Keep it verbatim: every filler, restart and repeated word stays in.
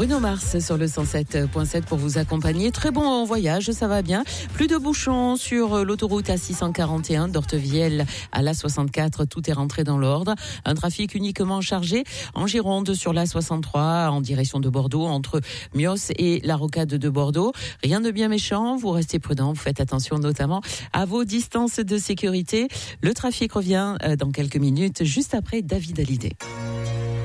Bruno Mars sur le cent sept virgule sept pour vous accompagner. Très bon voyage, ça va bien. Plus de bouchons sur l'autoroute A six cent quarante et un d'Ortevielle à l'A soixante-quatre. Tout est rentré dans l'ordre. Un trafic uniquement chargé en Gironde sur l'A soixante-trois en direction de Bordeaux entre Mios et la rocade de Bordeaux. Rien de bien méchant. Vous restez prudents. Vous faites attention notamment à vos distances de sécurité. Le trafic revient dans quelques minutes juste après David Hallyday.